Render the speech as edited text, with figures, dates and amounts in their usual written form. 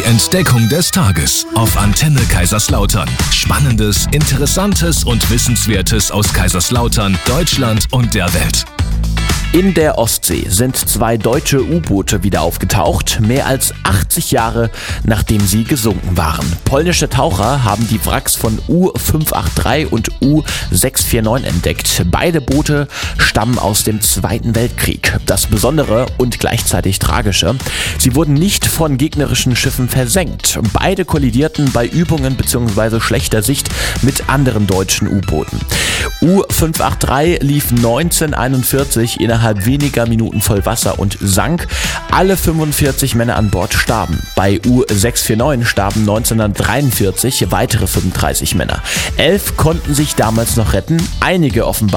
Entdeckung des Tages auf Antenne Kaiserslautern. Spannendes, Interessantes und Wissenswertes aus Kaiserslautern, Deutschland und der Welt. In der Ostsee sind 2 deutsche U-Boote wieder aufgetaucht, mehr als 80 Jahre nachdem sie gesunken waren. Polnische Taucher haben die Wracks von U-583 und U-649 entdeckt. Beide Boote stammen aus dem Zweiten Weltkrieg. Das Besondere und gleichzeitig Tragische: sie wurden nicht von gegnerischen Schiffen versenkt. Beide kollidierten bei Übungen bzw. schlechter Sicht mit anderen deutschen U-Booten. U-583 lief 1941 innerhalb weniger Minuten voll Wasser und sank. Alle 45 Männer an Bord starben. Bei U-649 starben 1943 weitere 35 Männer. 11 konnten sich damals noch retten, einige offenbar